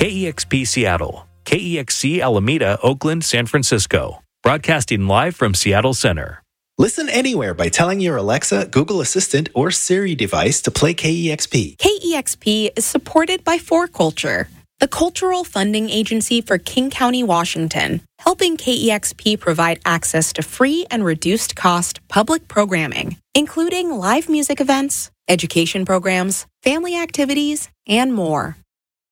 KEXP Seattle, KEXC Alameda, Oakland, San Francisco. Broadcasting live from Seattle Center. Listen anywhere by telling your Alexa, Google Assistant, or Siri device to play KEXP. KEXP is supported by 4Culture, the cultural funding agency for King County, Washington, helping KEXP provide access to free and reduced-cost public programming, including live music events, education programs, family activities, and more.